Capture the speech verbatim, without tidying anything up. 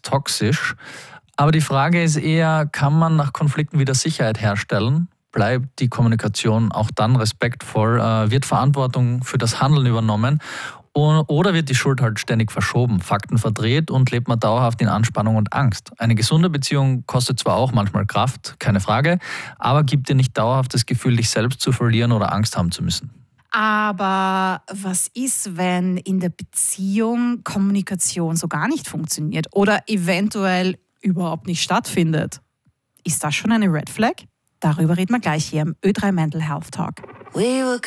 toxisch. Aber die Frage ist eher, kann man nach Konflikten wieder Sicherheit herstellen? Bleibt die Kommunikation auch dann respektvoll? Äh, wird Verantwortung für das Handeln übernommen? Oder wird die Schuld halt ständig verschoben, Fakten verdreht und lebt man dauerhaft in Anspannung und Angst? Eine gesunde Beziehung kostet zwar auch manchmal Kraft, keine Frage, aber gibt dir nicht dauerhaft das Gefühl, dich selbst zu verlieren oder Angst haben zu müssen. Aber was ist, wenn in der Beziehung Kommunikation so gar nicht funktioniert oder eventuell überhaupt nicht stattfindet? Ist das schon eine Red Flag? Darüber reden wir gleich hier im Ö drei Mental Health Talk. We were